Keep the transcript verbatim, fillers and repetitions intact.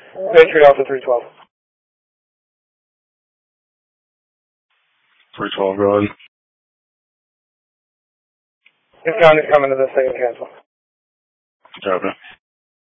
Entry Alpha three twelve. three twelve, go ahead. It's coming to the second cancel. Copy.